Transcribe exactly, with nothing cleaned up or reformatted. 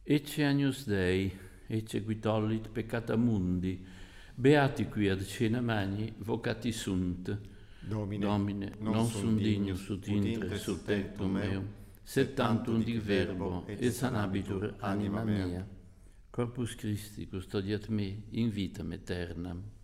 Ecce Agnus Dei, ecce qui tollit peccata mundi, beati qui ad cena magni, vocati sunt. Domine, Domine, non sunt dignus ut intre sub tectum meum, sed tantum dic verbo, et sanabitur anima mea. Corpus Christi custodiat me in vitam aeternam.